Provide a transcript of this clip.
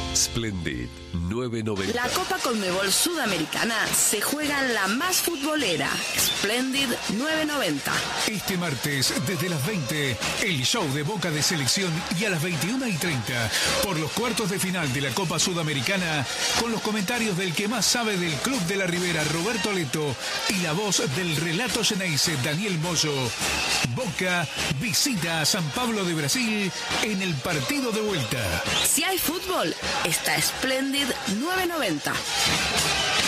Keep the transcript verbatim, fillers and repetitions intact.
Splendid nueve noventa. La Copa Conmebol Sudamericana se juega en la más futbolera, Splendid nueve noventa. Este martes, desde las veinte, el show de Boca de Selección y a las veintiuna y treinta, por los cuartos de final de la Copa Sudamericana, con los comentarios del que más sabe del Club de la Ribera, Roberto Leto, y la voz del relato Xeneize, Daniel Moyo. Boca visita a San Pablo de Brasil en el partido de vuelta. Si hay fútbol, está Splendid nueve noventa.